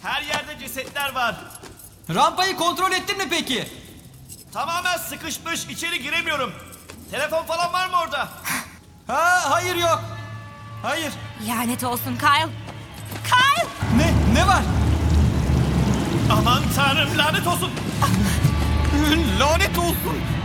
Her yerde cesetler var. Rampayı kontrol ettin mi peki? Tamamen sıkışmış, içeri giremiyorum. Telefon falan var mı orada? Hayır yok. Hayır. Lanet olsun Kyle. Kyle! Ne var? Aman tanrım, lanet olsun. Lanet olsun.